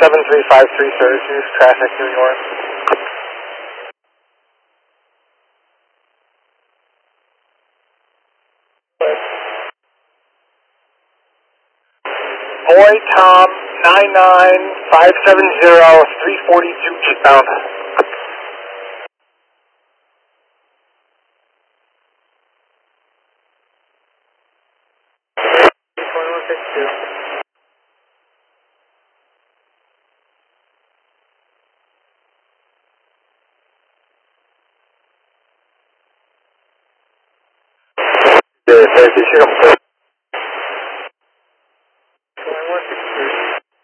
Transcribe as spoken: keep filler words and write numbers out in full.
seven three five three Syracuse, traffic New York. Boy Tom nine nine five seven zero three forty-two eastbound. twenty-one fifty-two. Yeah, safety, shoot 'em.